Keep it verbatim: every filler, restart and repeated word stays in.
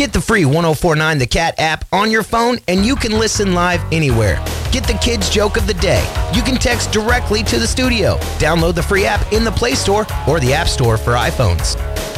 Get the free one oh four point nine The Cat app on your phone, and you can listen live anywhere. Get the kids' joke of the day. You can text directly to the studio. Download the free app in the Play Store or the App Store for iPhones.